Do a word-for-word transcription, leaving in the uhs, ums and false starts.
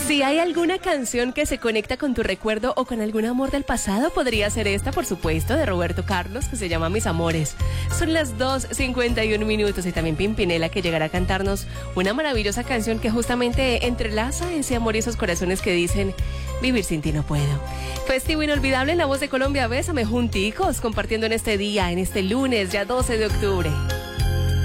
Si hay alguna canción que se conecta con tu recuerdo o con algún amor del pasado, podría ser esta, por supuesto, de Roberto Carlos, que se llama Mis Amores. Son las dos cincuenta y un minutos y también Pimpinela, que llegará a cantarnos una maravillosa canción que justamente entrelaza ese amor y esos corazones que dicen: vivir sin ti no puedo. Festivo inolvidable en La Voz de Colombia. Bésame junticos, compartiendo en este día, en este lunes, ya doce de octubre.